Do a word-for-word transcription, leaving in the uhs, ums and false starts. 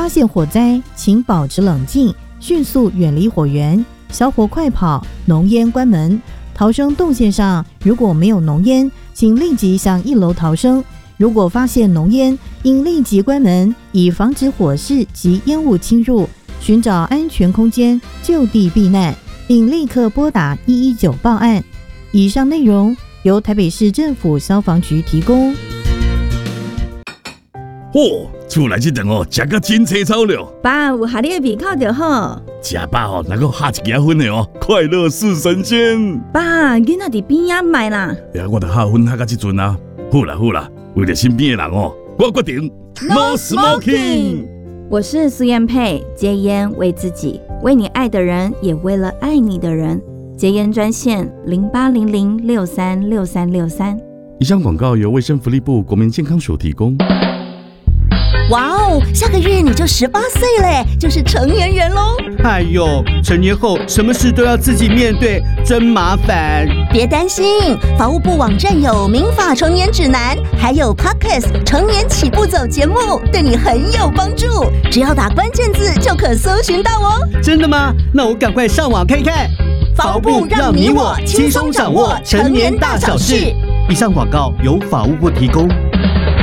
现火灾，请保持冷静，迅速远离火源，小火快跑，浓烟关门。逃生动线上如果没有浓烟，请立即向一楼逃生。如果发现浓烟，应立即关门，以防止火势及烟雾侵入，寻找安全空间就地避难，并立刻拨打一一九报案。以上内容由台北市政府消防局提供。 哦，厝内这顿哦，食个真青草了。 爸，有下你的胃口就好。 食饱哦，能够下一家分的哦，快乐似神仙。 爸，囡仔伫边仔卖啦。 呀，我着下分下到这阵啊。好啦好啦，为了身边的人哦，我决定 No Smoking。 我是苏燕佩，戒烟为自己，为你爱的人，也为了爱你的人。戒烟专线零八零零六三六三六三。 以上广告由卫生福利部国民健康署提供。 哇哦，下个月你就十八岁嘞，就是成年人喽！ 哎呦，成年后什么事都要自己面对，真麻烦。 别担心，法务部网站有民法成年指南，还有 Podcast 成年起步走节目，对你很有帮助。只要打关键字就可搜寻到哦。 真的吗？那我赶快上网看看。 法务部让你我轻松掌握成年大小事。 以上广告由法务部提供。